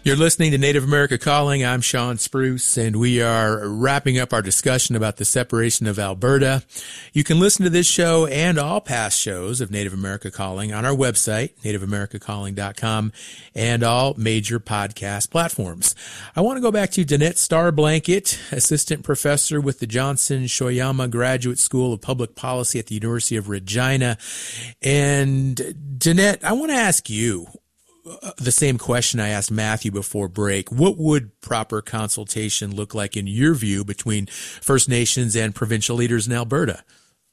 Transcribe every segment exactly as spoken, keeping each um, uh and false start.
You're listening to Native America Calling. I'm Sean Spruce, and we are wrapping up our discussion about the separation of Alberta. You can listen to this show and all past shows of Native America Calling on our website, native america calling dot com, and all major podcast platforms. I want to go back to Danette Starblanket, assistant professor with the Johnson Shoyama Graduate School of Public Policy at the University of Regina. And Danette, I want to ask you the same question I asked Matthew before break. What would proper consultation look like in your view between First Nations and provincial leaders in Alberta?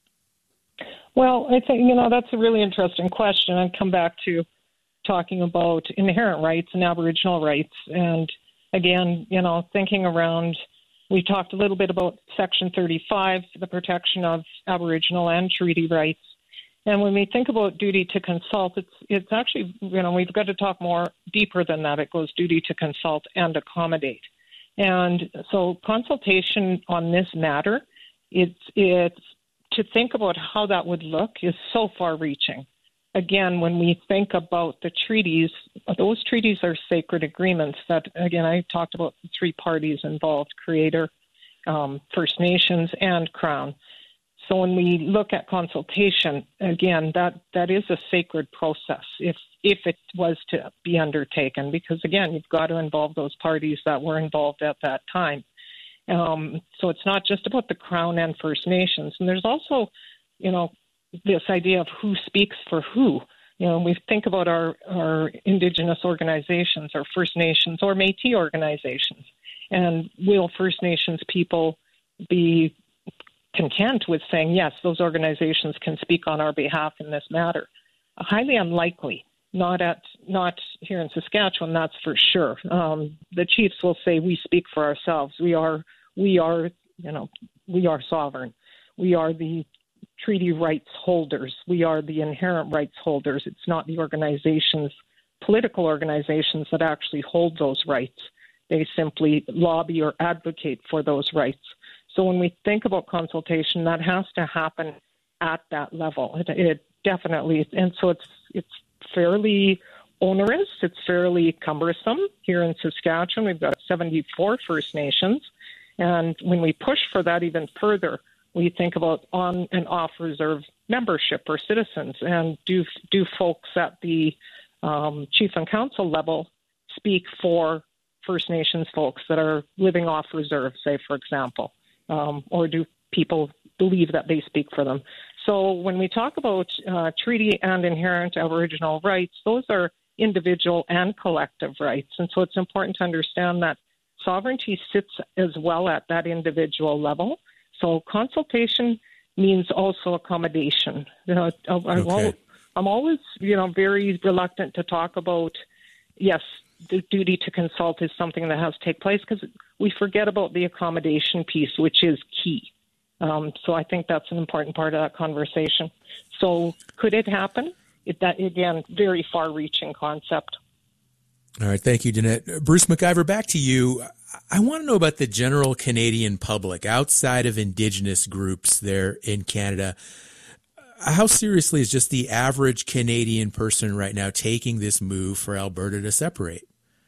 Well, I think, you know, that's a really interesting question. I'd come back to talking about inherent rights and Aboriginal rights. And again, you know, thinking around, we talked a little bit about Section thirty-five, the protection of Aboriginal and treaty rights. And when we think about duty to consult, it's it's actually, you know, we've got to talk more deeper than that. It goes duty to consult and accommodate. And so consultation on this matter, it's, it's to think about how that would look is so far-reaching. Again, when we think about the treaties, those treaties are sacred agreements that, again, I talked about the three parties involved, Creator, um, First Nations, and Crown. So when we look at consultation, again, that, that is a sacred process if if it was to be undertaken, because, again, you've got to involve those parties that were involved at that time. Um, so it's not just about the Crown and First Nations. And there's also, you know, this idea of who speaks for who. You know, we think about our, our Indigenous organizations, our First Nations or Métis organizations. And will First Nations people be content with saying, yes, those organizations can speak on our behalf in this matter? Highly unlikely. Not at not here in Saskatchewan, that's for sure. Um, the chiefs will say we speak for ourselves. We are we are you know we are sovereign. We are the treaty rights holders. We are the inherent rights holders. It's not the organizations, political organizations, that actually hold those rights. They simply lobby or advocate for those rights. So when we think about consultation, that has to happen at that level. It, it definitely, and so it's it's fairly onerous. It's fairly cumbersome. Here in Saskatchewan, we've got seventy-four First Nations, and when we push for that even further, we think about on and off reserve membership or citizens, and do do folks at the um, chief and council level speak for First Nations folks that are living off reserve, say, for example. Um, or do people believe that they speak for them? So when we talk about uh, treaty and inherent Aboriginal rights, those are individual and collective rights. And so it's important to understand that sovereignty sits as well at that individual level. So consultation means also accommodation. You know, I, I okay. I'm always, you know, very reluctant to talk about, yes, the duty to consult is something that has to take place, because we forget about the accommodation piece, which is key. Um, so I think that's an important part of that conversation. So could it happen? It, that, again, very far-reaching concept. All right. Thank you, Danette. Bruce McIver, back to you. I want to know about the general Canadian public outside of Indigenous groups there in Canada. How seriously is just the average Canadian person right now taking this move for Alberta to separate?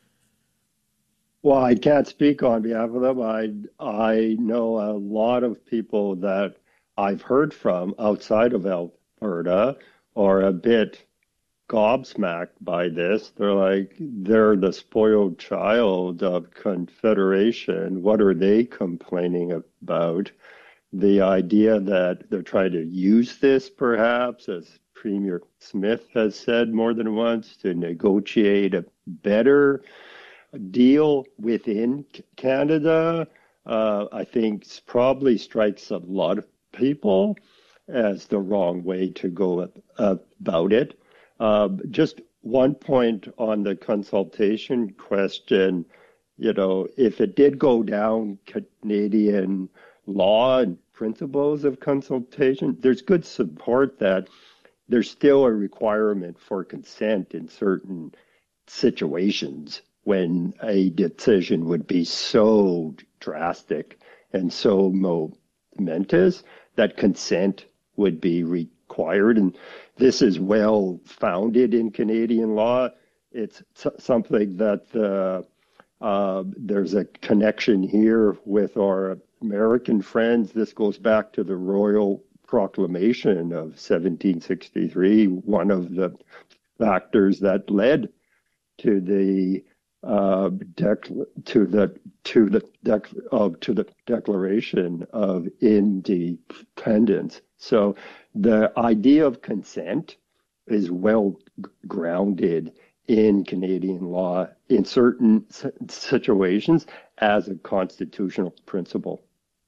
Well, I can't speak on behalf of them. I I know a lot of people that I've heard from outside of Alberta are a bit gobsmacked by this. They're like, they're the spoiled child of Confederation. What are they complaining about? The idea that they're trying to use this, perhaps, as Premier Smith has said more than once, to negotiate a better deal within Canada, uh, I think probably strikes a lot of people as the wrong way to go about it. Uh, just one point on the consultation question, you know, if it did go down Canadian law and principles of consultation, there's good support that there's still a requirement for consent in certain situations when a decision would be so drastic and so momentous that consent would be required. And this is well founded in Canadian law. It's something that the Uh, there's a connection here with our American friends. This goes back to the Royal Proclamation of seventeen sixty-three, one of the factors that led to the uh, dec- to the to the dec- of to the Declaration of Independence. So the idea of consent is well grounded in Canadian law in certain situations as a constitutional principle.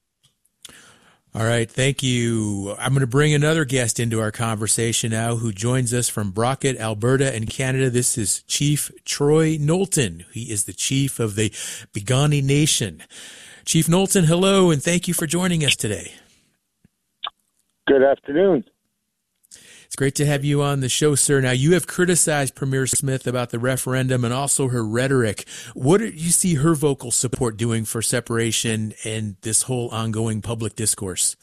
All right, thank you. I'm going to bring another guest into our conversation now who joins us from Brockett, Alberta in Canada. This is Chief Troy Knowlton. He is the chief of the Piikani Nation. Chief Knowlton, hello, and thank you for joining us today. Good afternoon. It's great to have you on the show, sir. Now, you have criticized Premier Smith about the referendum and also her rhetoric. What do you see her vocal support doing for separation and this whole ongoing public discourse?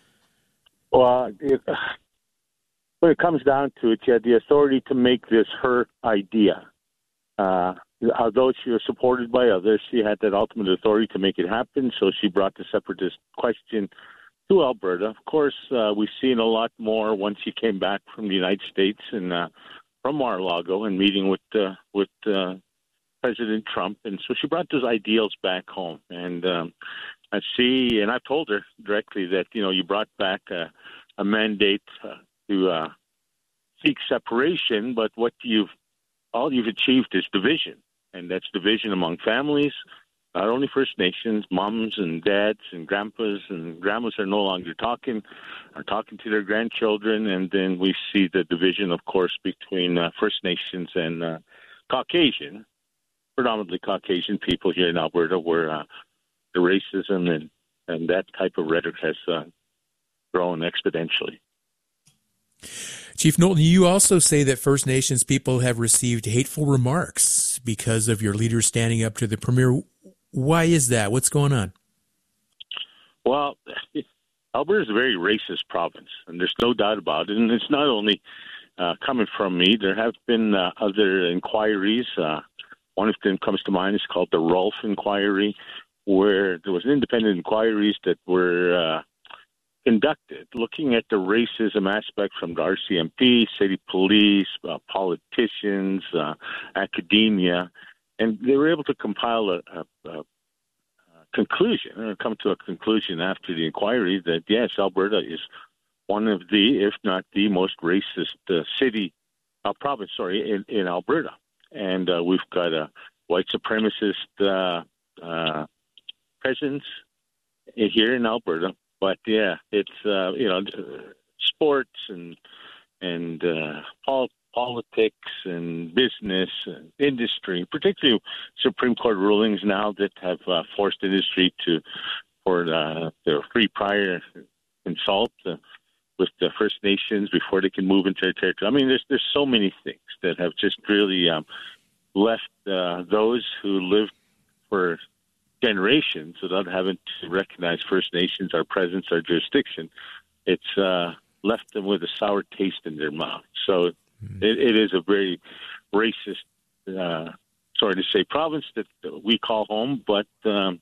Well, it, when it comes down to it, she had the authority to make this her idea. Uh, although she was supported by others, she had that ultimate authority to make it happen, so she brought the separatist question to Alberta. Of course, uh, we've seen a lot more once she came back from the United States and uh, from Mar-a-Lago and meeting with uh, with uh, President Trump, and so she brought those ideals back home. And um, I see, and I've told her directly that you know you brought back a, a mandate uh, to uh, seek separation, but what you've all you've achieved is division, and that's division among families. Not only First Nations, moms and dads and grandpas and grandmas are no longer talking, are talking to their grandchildren, and then we see the division, of course, between uh, First Nations and uh, Caucasian, predominantly Caucasian people here in Alberta, where uh, the racism and, and that type of rhetoric has uh, grown exponentially. Chief Knowlton, you also say that First Nations people have received hateful remarks because of your leaders standing up to the Premier. Why is that? What's going on? Well, Alberta is a very racist province, and there's no doubt about it. And it's not only uh, coming from me. There have been uh, other inquiries. Uh, one of them comes to mind. It's called the Rolfe Inquiry, where there was independent inquiries that were uh, conducted looking at the racism aspect from the R C M P, city police, uh, politicians, uh, academia. And they were able to compile a, a, a conclusion, or come to a conclusion after the inquiry that, yes, Alberta is one of the, if not the most racist uh, city, uh, province, sorry, in, in Alberta. And uh, we've got a white supremacist uh, uh, presence here in Alberta. But, yeah, it's, uh, you know, sports and, and uh, politics. politics and business and industry, particularly Supreme Court rulings now that have uh, forced industry to, for uh, their free prior consult uh, with the First Nations before they can move into their territory. I mean, there's there's so many things that have just really um, left uh, those who lived for generations without having to recognize First Nations, our presence, our jurisdiction. It's uh, left them with a sour taste in their mouth. So It, it is a very racist, uh, sorry to say, province that we call home, but um,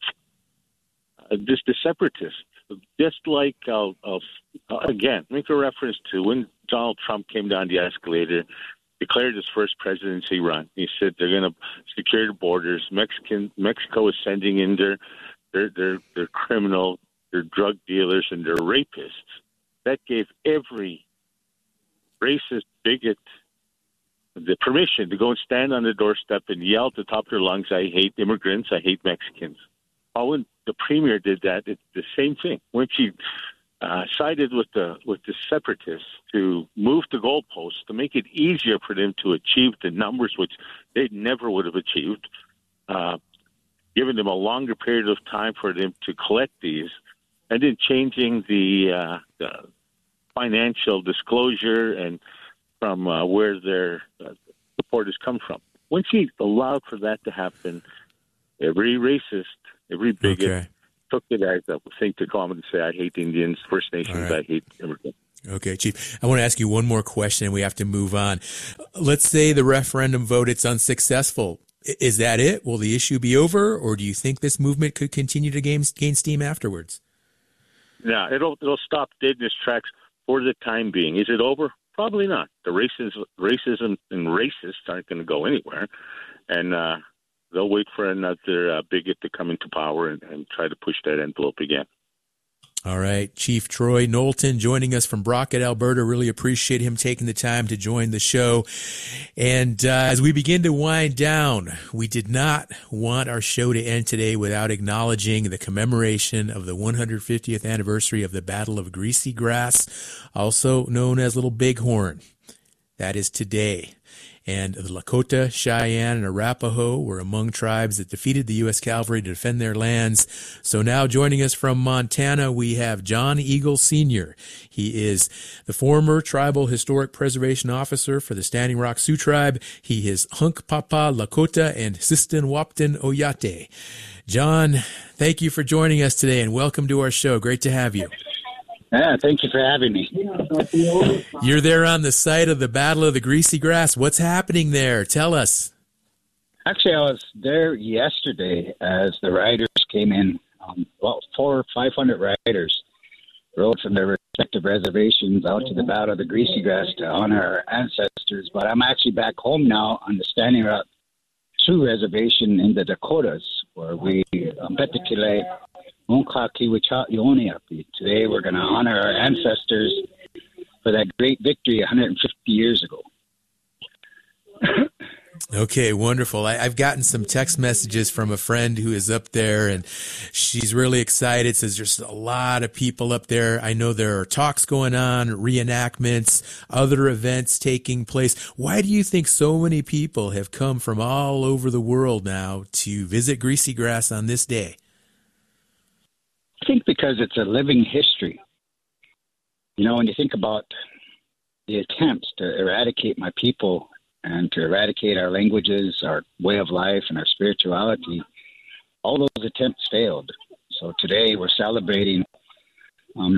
just the separatists, just like, I'll, I'll, again, make a reference to when Donald Trump came down the escalator, declared his first presidency run. He said they're going to secure the borders. Mexican Mexico is sending in their, their, their, their criminal, their drug dealers, and their rapists. That gave every racist bigot the permission to go and stand on the doorstep and yell at the top of their lungs, I hate immigrants, I hate Mexicans. Oh, when the premier did that, it's the same thing. When she uh, sided with the with the separatists to move the goalposts to make it easier for them to achieve the numbers which they never would have achieved, uh, giving them a longer period of time for them to collect these, and then changing the, uh, the financial disclosure and from uh, where their uh, supporters come from. When she allowed for that to happen, every racist, every bigot okay. took it as a thing to come and say, I hate Indians, First Nations, right. I hate immigrants. Okay, Chief. I want to ask you one more question and we have to move on. Let's say the referendum vote, it's unsuccessful. Is that it? Will the issue be over, or do you think this movement could continue to gain, gain steam afterwards? Yeah, it'll it'll stop dead in its tracks for the time being. Is it over? Probably not. The racism, racism and racists aren't going to go anywhere, and uh, they'll wait for another uh, bigot to come into power and, and try to push that envelope again. All right. Chief Troy Knowlton joining us from Brockett, Alberta. Really appreciate him taking the time to join the show. And uh, as we begin to wind down, we did not want our show to end today without acknowledging the commemoration of the one hundred fiftieth anniversary of the Battle of Greasy Grass, also known as Little Bighorn. That is today. And the Lakota, Cheyenne, and Arapaho were among tribes that defeated the U S Cavalry to defend their lands. So now joining us from Montana, we have John Eagle Senior He is the former Tribal Historic Preservation Officer for the Standing Rock Sioux Tribe. He is Hunkpapa Lakota and Sistan Wapton Oyate. John, thank you for joining us today, and welcome to our show. Great to have you. Yeah, thank you for having me. You're there on the site of the Battle of the Greasy Grass. What's happening there? Tell us. Actually, I was there yesterday as the riders came in. Um, about four or five hundred riders rode from their respective reservations out to the Battle of the Greasy Grass to honor our ancestors. But I'm actually back home now on the Standing Rock Sioux Reservation in the Dakotas, where we um, Today, we're going to honor our ancestors for that great victory one hundred fifty years ago. Okay, wonderful. I, I've gotten some text messages from a friend who is up there, and she's really excited. Says there's a lot of people up there. I know there are talks going on, reenactments, other events taking place. Why do you think so many people have come from all over the world now to visit Greasy Grass on this day? I think because it's a living history. You know, when you think about the attempts to eradicate my people and to eradicate our languages, our way of life, and our spirituality, all those attempts failed. So today we're celebrating um,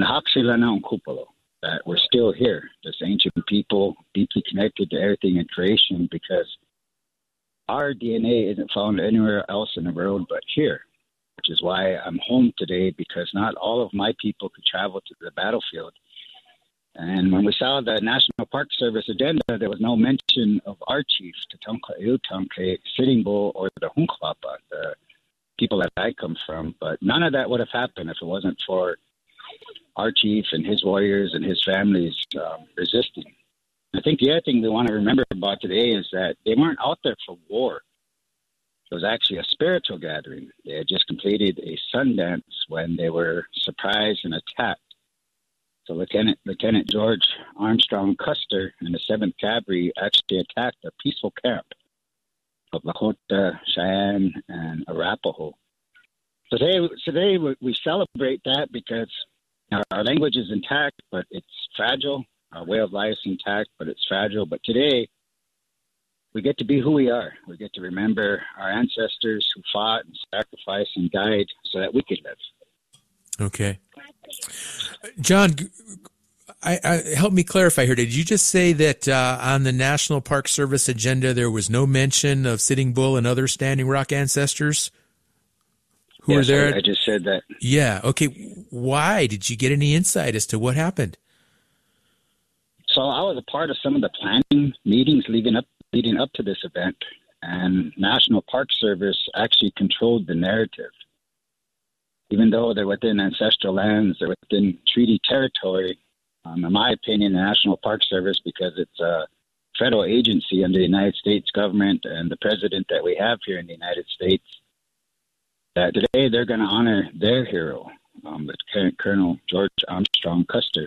that we're still here, this ancient people, deeply connected to everything in creation, because our D N A isn't found anywhere else in the world but here, which is why I'm home today, because not all of my people could travel to the battlefield. And when we saw the National Park Service agenda, there was no mention of our chief, Tatanka Iutanke, Sitting Bull, or the Hunkpapa, the people that I come from. But none of that would have happened if it wasn't for our chief and his warriors and his families um, resisting. I think the other thing we want to remember about today is that they weren't out there for war. It was actually a spiritual gathering. They had just completed a sun dance when they were surprised and attacked. So Lieutenant Lieutenant George Armstrong Custer and the seventh Cavalry actually attacked a peaceful camp of Lakota, Cheyenne, and Arapaho. So today, today we celebrate that because our, our language is intact, but it's fragile. Our way of life is intact, but it's fragile. But today, we get to be who we are. We get to remember our ancestors who fought and sacrificed and died so that we could live. Okay. John, I, I, help me clarify here. Did you just say that uh, on the National Park Service agenda there was no mention of Sitting Bull and other Standing Rock ancestors who yes, were there? I, I just said that. Yeah. Okay. Why? Did you get any insight as to what happened? So I was a part of some of the planning meetings leading up leading up to this event, and National Park Service actually controlled the narrative. Even though they're within ancestral lands, they're within treaty territory, um, in my opinion, the National Park Service, because it's a federal agency under the United States government and the president that we have here in the United States, that today they're going to honor their hero, um, Lieutenant Colonel George Armstrong Custer.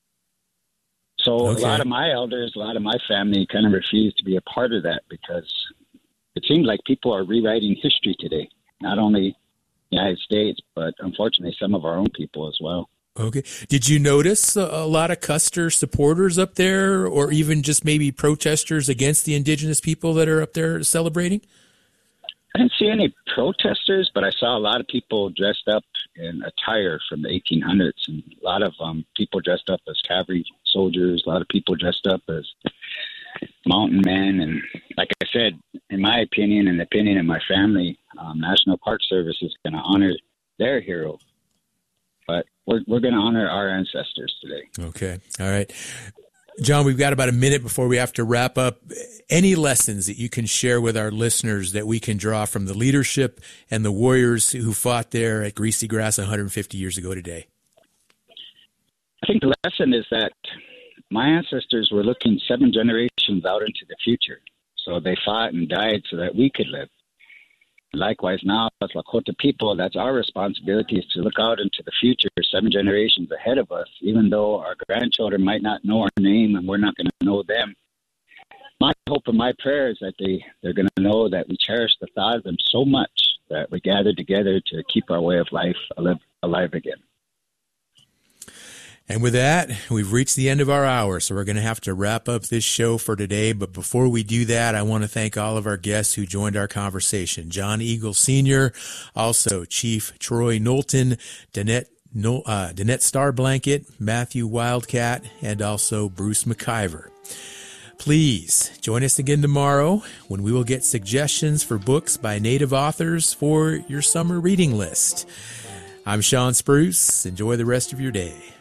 So okay. A lot of my elders, a lot of my family kind of refused to be a part of that because it seems like people are rewriting history today, not only the United States, but unfortunately some of our own people as well. Okay. Did you notice a, a lot of Custer supporters up there, or even just maybe protesters against the indigenous people that are up there celebrating? I didn't see any protesters, but I saw a lot of people dressed up in attire from the eighteen hundreds, and a lot of um, people dressed up as cavalry soldiers, a lot of people dressed up as mountain men. And like I said, in my opinion and the opinion of my family, um, National Park Service is going to honor their hero. But we're, we're going to honor our ancestors today. Okay. All right. John, we've got about a minute before we have to wrap up. Any lessons that you can share with our listeners that we can draw from the leadership and the warriors who fought there at Greasy Grass one hundred fifty years ago today? I think the lesson is that my ancestors were looking seven generations out into the future. So they fought and died so that we could live. Likewise, now as Lakota people, that's our responsibility, is to look out into the future, seven generations ahead of us, even though our grandchildren might not know our name and we're not going to know them. My hope and my prayer is that they, they're going to know that we cherish the thought of them so much that we gather together to keep our way of life alive, alive again. And with that, we've reached the end of our hour, so we're going to have to wrap up this show for today. But before we do that, I want to thank all of our guests who joined our conversation. John Eagle Senior, also Chief Troy Knowlton, Danette, uh, Danette Starblanket, Matthew Wildcat, and also Bruce McIver. Please join us again tomorrow when we will get suggestions for books by Native authors for your summer reading list. I'm Sean Spruce. Enjoy the rest of your day.